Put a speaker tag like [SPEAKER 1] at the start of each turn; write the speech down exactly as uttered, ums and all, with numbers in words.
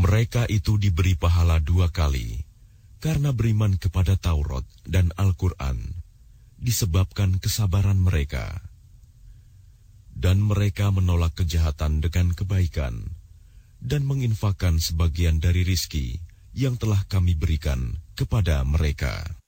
[SPEAKER 1] Mereka itu diberi pahala dua kali karena beriman kepada Taurat dan Al-Quran, disebabkan kesabaran mereka. Dan mereka menolak kejahatan dengan kebaikan, dan menginfakkan sebagian dari rizki yang telah kami berikan kepada mereka.